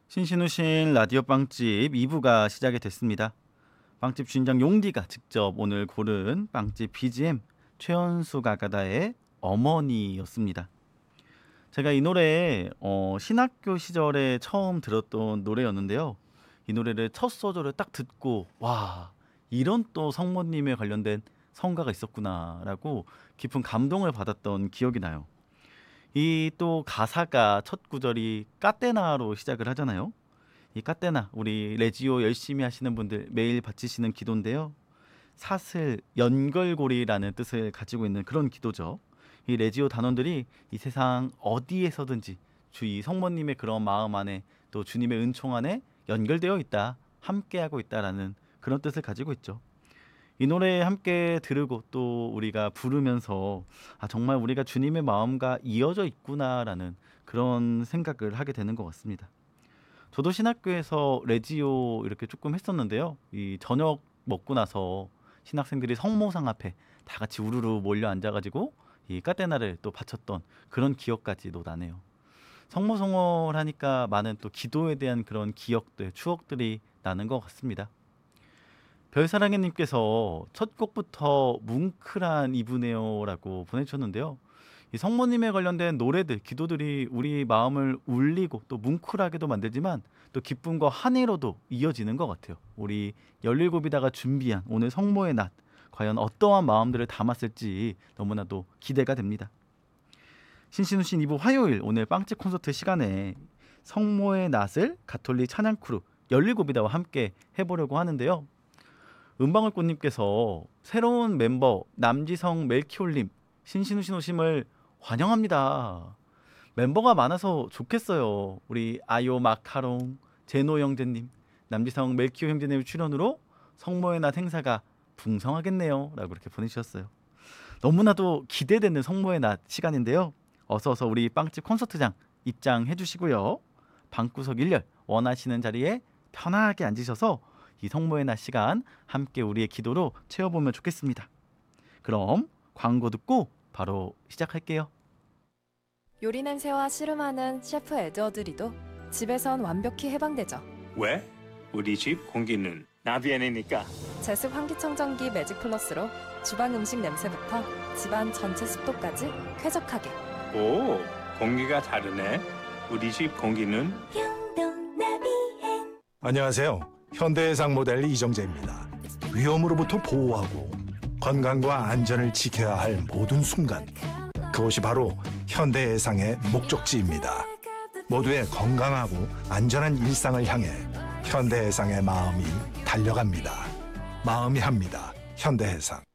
신신우신 라디오 빵집 2부가 시작이 됐습니다. 빵집 주인장 용디가 직접 오늘 고른 빵집 BGM 최연수 가가다의 어머니였습니다. 제가 이 노래 신학교 시절에 처음 들었던 노래였는데요. 이 노래를 첫 소절을 딱 듣고 와, 이런 또 성모님에 관련된 성가가 있었구나라고 깊은 감동을 받았던 기억이 나요. 이 또 가사가 첫 구절이 까떼나로 시작을 하잖아요. 이 까떼나, 우리 레지오 열심히 하시는 분들 매일 바치시는 기도인데요. 사슬, 연결고리라는 뜻을 가지고 있는 그런 기도죠. 이 레지오 단원들이 이 세상 어디에서든지 주이 성모님의 그런 마음 안에 또 주님의 은총 안에 연결되어 있다, 함께하고 있다라는 그런 뜻을 가지고 있죠. 이 노래 함께 들으고 또 우리가 부르면서 정말 우리가 주님의 마음과 이어져 있구나라는 그런 생각을 하게 되는 것 같습니다. 저도 신학교에서 레지오 이렇게 조금 했었는데요. 이 저녁 먹고 나서 신학생들이 성모상 앞에 다 같이 우르르 몰려 앉아가지고 이 까테나를 또 바쳤던 그런 기억까지도 나네요. 성모성어를 하니까 많은 또 기도에 대한 그런 기억들, 추억들이 나는 것 같습니다. 별사랑해님께서 첫 곡부터 뭉클한 이브네요라고 보내주셨는데요. 이 성모님에 관련된 노래들, 기도들이 우리 마음을 울리고 또 뭉클하게도 만들지만 또 기쁨과 한해로도 이어지는 것 같아요. 우리 17이다가 준비한 오늘 성모의 낮, 과연 어떠한 마음들을 담았을지 너무나도 기대가 됩니다. 신신우신 2부 화요일 오늘 빵집 콘서트 시간에 성모의 낮을 가톨릭 찬양크루 17이다와 함께 해보려고 하는데요. 은방울꽃님께서 새로운 멤버 남지성 멜키올님 신신우신 오심을 환영합니다. 멤버가 많아서 좋겠어요. 우리 아요 마카롱, 제노 형제님, 남지성 멜키오 형제님 출연으로 성모의 낮 행사가 풍성하겠네요 라고 이렇게 보내주셨어요. 너무나도 기대되는 성모의 낮 시간인데요. 어서 우리 빵집 콘서트장 입장해 주시고요. 방구석 1열 원하시는 자리에 편하게 앉으셔서 이 성모의 낮 시간 함께 우리의 기도로 채워보면 좋겠습니다. 그럼 광고 듣고 바로 시작할게요. 요리 냄새와 씨름하는 셰프 에드워드 리도 집에선 완벽히 해방되죠. 왜? 우리 집 공기는 나비엔이니까. 제습 환기청정기 매직 플러스로 주방 음식 냄새부터 집안 전체 습도까지 쾌적하게. 오, 공기가 다르네. 우리 집 공기는 안녕하세요. 현대해상 모델 이정재입니다. 위험으로부터 보호하고 건강과 안전을 지켜야 할 모든 순간, 그것이 바로 현대해상의 목적지입니다. 모두의 건강하고 안전한 일상을 향해 현대해상의 마음이 달려갑니다. 마음이 합니다. 현대해상.